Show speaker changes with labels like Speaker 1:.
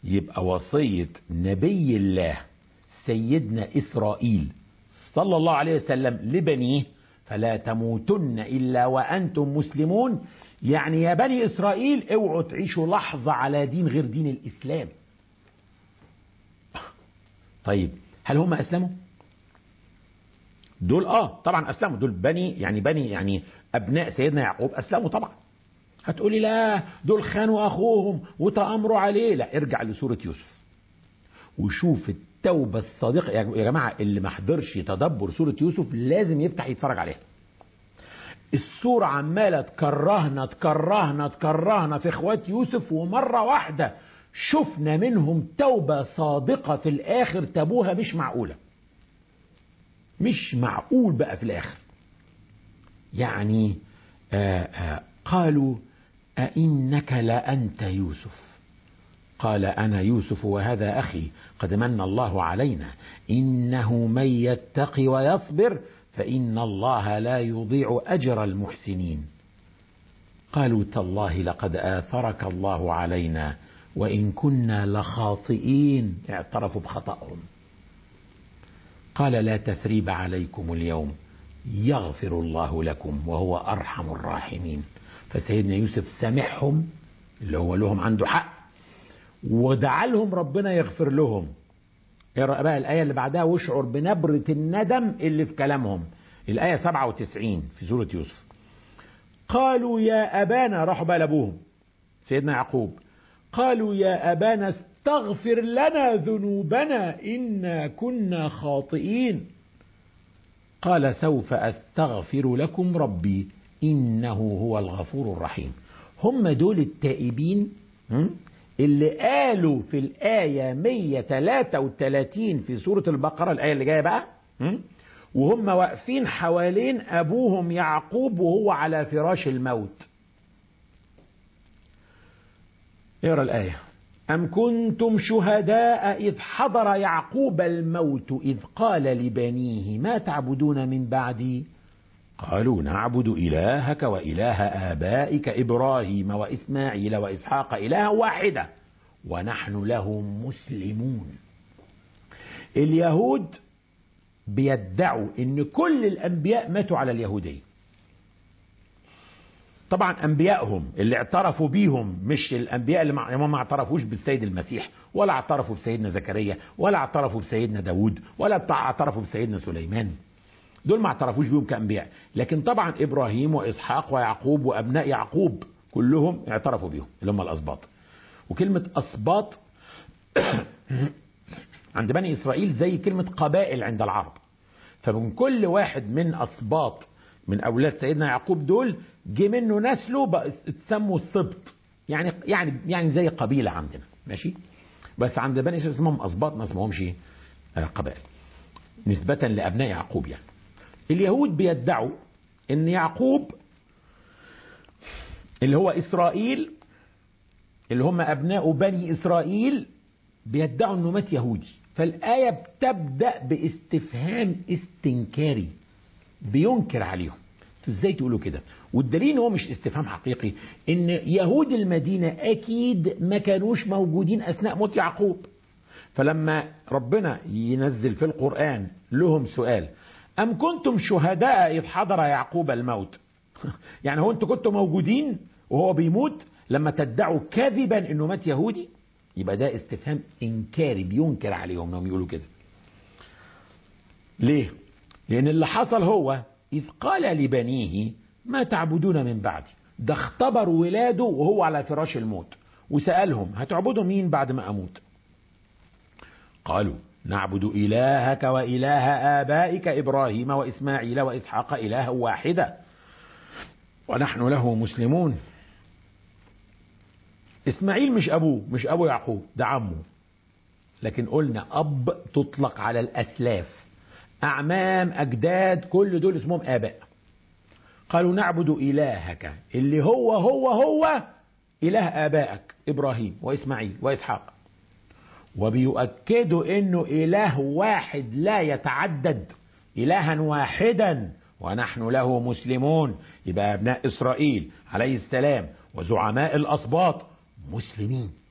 Speaker 1: يبقى وصية نبي الله سيدنا إسرائيل صلى الله عليه وسلم لبنيه فلا تموتن إلا وأنتم مسلمون، يعني يا بني إسرائيل اوعوا تعيشوا لحظة على دين غير دين الإسلام. طيب هل هم أسلموا؟ دول طبعا أسلموا، دول بني يعني أبناء سيدنا يعقوب أسلموا طبعا. هتقولي لا دول خانوا أخوهم وتأمروا عليه. لا، ارجع لسورة يوسف وشوف التوبة الصادقة. يا جماعة اللي ما حضرش تدبر سورة يوسف لازم يفتح يتفرج عليها. السورة عمالة تكرهنا في اخوات يوسف، ومرة واحدة شفنا منهم توبة صادقة في الآخر تابوها مش معقولة. مش معقول بقى في الآخر. يعني قالوا أئنك لأنت يوسف قال أنا يوسف وهذا أخي قد من الله علينا إنه من يتقي ويصبر فإن الله لا يضيع أجر المحسنين. قالوا تالله لقد آثرك الله علينا وإن كنا لخاطئين. اعترفوا بخطأهم. قال لا تثريب عليكم اليوم يغفر الله لكم وهو أرحم الراحمين. فسيدنا يوسف سامحهم، اللي هو لهم عنده حق، ودعا لهم ربنا يغفر لهم. اقرأ بقى الآية اللي بعدها واشعر بنبرة الندم اللي في كلامهم. الآية 97 في سورة يوسف. قالوا يا أبانا، راحوا بقى لأبوهم سيدنا يعقوب، قالوا يا أبانا استغفر لنا ذنوبنا إنا كنا خاطئين. قال سوف أستغفر لكم ربي إنه هو الغفور الرحيم. هم دول التائبين اللي قالوا في الآية 133 في سورة البقرة، الآية اللي جاية بقى، وهم واقفين حوالين أبوهم يعقوب وهو على فراش الموت. اقرأ الآية. أم كنتم شهداء إذ حضر يعقوب الموت إذ قال لبنيه ما تعبدون من بعدي قالوا نعبد إلهك وإله آبائك إبراهيم وإسماعيل وإسحاق إلها واحدة ونحن له مسلمون. اليهود بيدعوا إن كل الأنبياء ماتوا على اليهودية. طبعا أنبيائهم اللي اعترفوا بيهم مش الأنبياء اللي ما اعترفوش بالسيد المسيح، ولا اعترفوا بسيدنا زكريا، ولا اعترفوا بسيدنا داود، ولا اعترفوا بسيدنا سليمان. دول ما اعترفوش بيهم كأنبياء. لكن طبعا إبراهيم وإسحاق ويعقوب وأبناء يعقوب كلهم اعترفوا بيهم، اللي هم الأسباط. وكلمة أسباط عند بني إسرائيل زي كلمة قبائل عند العرب. فمن كل واحد من أسباط من أولاد سيدنا يعقوب دول جه منه نسله اتسموا السبط، يعني زي قبيلة عندنا، ماشي. بس عند بني إسرائيل اسمهم أسباط، ما اسمهمش قبائل نسبة لأبناء يعقوب. يعني اليهود بيدعوا ان يعقوب اللي هو إسرائيل اللي هم أبناء بني إسرائيل بيدعوا انه مات يهودي. فالآية بتبدأ باستفهام استنكاري بينكر عليهم. انتوا ازاي تقولوا كده؟ والدليل هو مش استفهام حقيقي، ان يهود المدينة اكيد ما كانوش موجودين اثناء موت يعقوب. فلما ربنا ينزل في القرآن لهم سؤال أم كنتم شهداء إذ حضر يعقوب الموت يعني هو انتوا كنتوا موجودين وهو بيموت لما تدعوا كذبا انه مات يهودي؟ يبقى ده استفهام انكاري بينكر عليهم انهم يقولوا كده. ليه؟ لان اللي حصل هو اذ قال لبنيه ما تعبدون من بعدي. ده اختبر ولاده وهو على فراش الموت وسألهم هتعبدوا مين بعد ما اموت؟ قالوا نعبد إلهك وإله آبائك إبراهيم وإسماعيل وإسحاق إلها واحدة ونحن له مسلمون. إسماعيل مش أبو يعقوب، ده عمه. لكن قلنا أب تطلق على الأسلاف، أعمام أجداد كل دول اسمهم آباء. قالوا نعبد إلهك اللي هو إله آبائك إبراهيم وإسماعيل وإسحاق، وبيؤكدوا انه اله واحد لا يتعدد، الها واحدا ونحن له مسلمون. يبقى ابناء اسرائيل عليه السلام وزعماء الاسباط مسلمين.